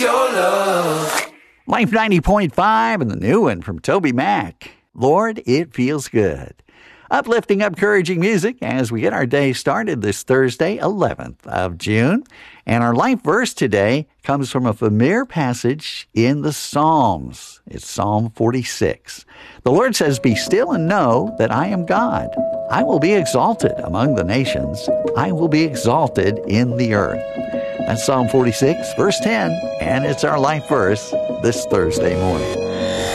your love. Life 90.5 and the new one from Toby Mac. Lord, it feels good. Uplifting, encouraging music as we get our day started this Thursday, 11th of June. And our life verse today comes from a familiar passage in the Psalms. It's Psalm 46. The Lord says, "Be still and know that I am God. I will be exalted among the nations. I will be exalted in the earth." That's Psalm 46, verse 10, and it's our life verse this Thursday morning.